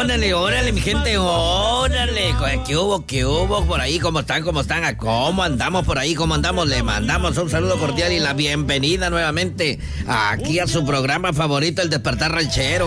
órale, mi gente, órale. ¿Qué hubo por ahí? ¿Cómo están? ¿Cómo andamos por ahí? ¿Cómo andamos? Le mandamos un saludo cordial y la bienvenida nuevamente aquí a su programa favorito, El Despertar Ranchero.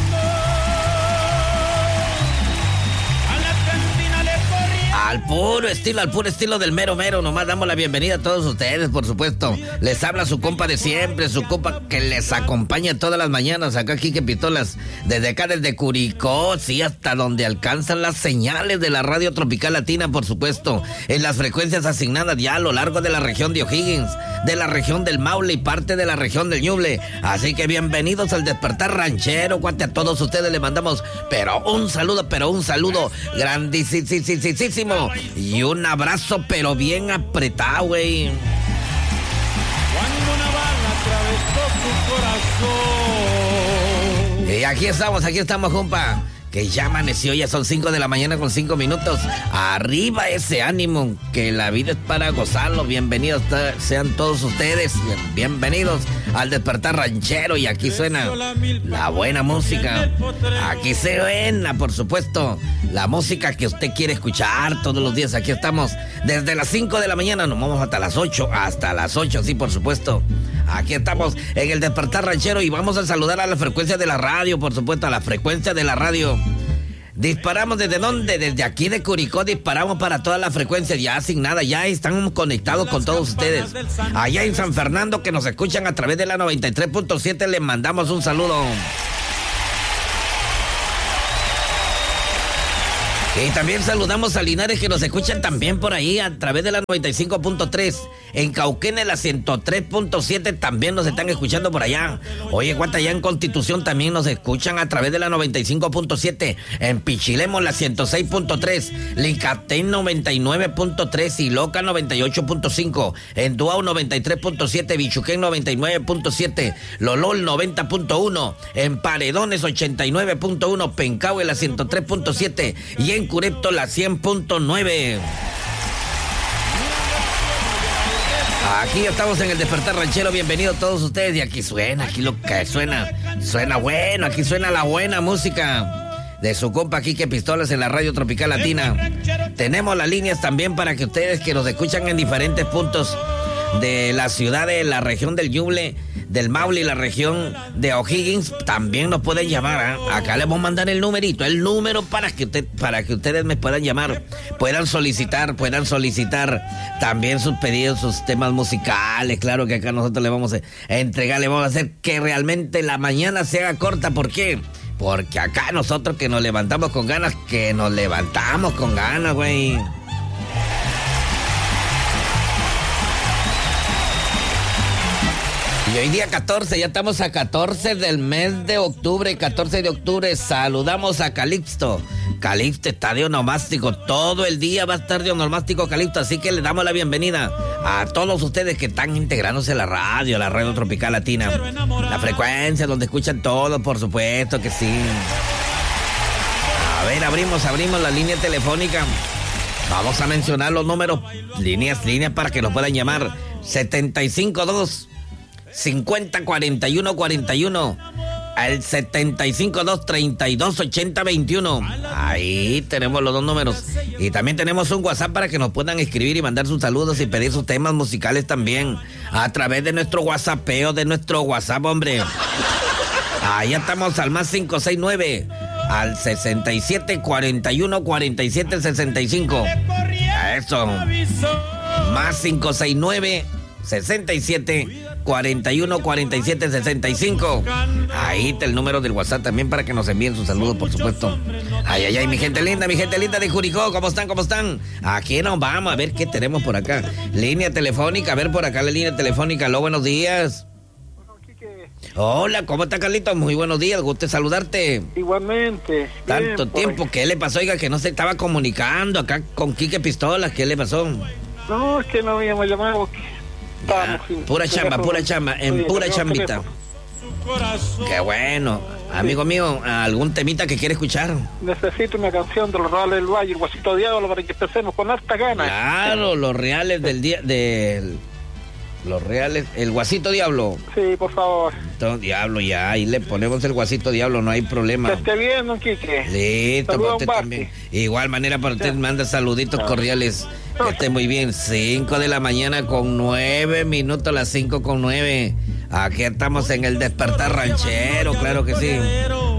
Al puro estilo del mero, nomás damos la bienvenida a todos ustedes, por supuesto. Les habla su compa de siempre, su compa que les acompaña todas las mañanas, acá Quique Pistolas, desde Curicó, sí, hasta donde alcanzan las señales de la radio tropical latina, por supuesto, en las frecuencias asignadas ya a lo largo de la región de O'Higgins, de la región del Maule y parte de la región del Ñuble. Así que bienvenidos al Despertar Ranchero, cuate, a todos ustedes les mandamos, un saludo grandísimo. Y un abrazo, pero bien apretado, güey. Cuando una bala atravesó tu corazón. Y aquí estamos, compa. Que ya amaneció, ya son 5 de la mañana con 5 minutos. Arriba ese ánimo, que la vida es para gozarlo. Bienvenidos sean todos ustedes. Bienvenidos al Despertar Ranchero. Y aquí suena la buena música. Aquí se suena, por supuesto, la música que usted quiere escuchar todos los días. Aquí estamos desde las 5 de la mañana. Nos vamos hasta las 8. Sí, por supuesto. Aquí estamos en el Despertar Ranchero y vamos a saludar a la frecuencia de la radio, por supuesto, a la frecuencia de la radio. Disparamos ¿desde dónde? Desde aquí de Curicó disparamos para toda la frecuencia ya asignada, ya están conectados con todos ustedes. Allá en San Fernando que nos escuchan a través de la 93.7 les mandamos un saludo. Y también saludamos a Linares que nos escuchan también por ahí a través de la 95.3. En Cauquenes la 103.7 también nos están escuchando por allá. Oye, cuánta, allá en Constitución también nos escuchan a través de la 95.7. En Pichilemo la 106.3. Licatén 99.3 y Loca 98.5. En Duau 93.7. Bichuquén 99.7. Lolol 90.1. En Paredones 89.1. Pencahue la 103.7. Y en Curepto la 100.9. Aquí estamos en el Despertar Ranchero, bienvenidos todos ustedes. Y aquí suena bueno, aquí suena la buena música de su compa Quique Pistolas en la radio tropical latina. Tenemos las líneas también para que ustedes que nos escuchan en diferentes puntos de la ciudad, de la región del Ñuble, del Maule y la región de O'Higgins, también nos pueden llamar, ¿eh? Acá les vamos a mandar el número para que ustedes me puedan llamar, puedan solicitar también sus pedidos, sus temas musicales. Claro que acá nosotros les vamos a entregar, le vamos a hacer que realmente la mañana se haga corta. ¿Por qué? Porque acá nosotros que nos levantamos con ganas, güey. Y hoy día 14, ya estamos a 14 del mes de octubre, 14 de octubre, saludamos a Calixto. Calixto está de onomástico, todo el día va a estar de onomástico Calixto, así que le damos la bienvenida a todos ustedes que están integrándose a la radio tropical latina. La frecuencia donde escuchan todo, por supuesto que sí. A ver, abrimos la línea telefónica. Vamos a mencionar los números, líneas para que nos puedan llamar. 752 50 41 41 al 752 32 80 21. Ahí tenemos los dos números. Y también tenemos un WhatsApp para que nos puedan escribir y mandar sus saludos y pedir sus temas musicales también a través de nuestro WhatsAppeo, de nuestro WhatsApp, hombre. Ahí estamos al más 569 al 67 41 47 65. Eso. Más 569 67 41 47 65. Ahí está el número del WhatsApp también para que nos envíen sus saludos, por supuesto. Ay, mi gente linda de Curicó, ¿cómo están? Aquí nos vamos a ver qué tenemos por acá. Línea telefónica, a ver por acá la línea telefónica. Aló, buenos días. Hola, ¿cómo está, Carlitos? Muy buenos días, gusto saludarte. Igualmente. Tanto tiempo, ¿qué le pasó? Oiga, que no se estaba comunicando acá con Quique Pistolas, ¿qué le pasó? No, es que no habíamos llamado porque estábamos sin... Pura chamba, en pura chambita. Qué bueno. Amigo mío, ¿algún temita que quiere escuchar? Necesito una canción de los Reales del Valle, el Guasito Diablo, para que empecemos con harta ganas. Claro, los Reales del día del... Los reales, el Guasito Diablo. Sí, por favor. Entonces, Diablo, ya, ahí le ponemos el Guasito Diablo, no hay problema. Que esté bien, don Quique. Listo, para Saludos, usted Basti. también. Igual manera para usted, manda saluditos cordiales. Que esté muy bien. 5 de la mañana con 9 minutos, las 5 con 9. Aquí estamos en el Despertar Ranchero, claro que sí.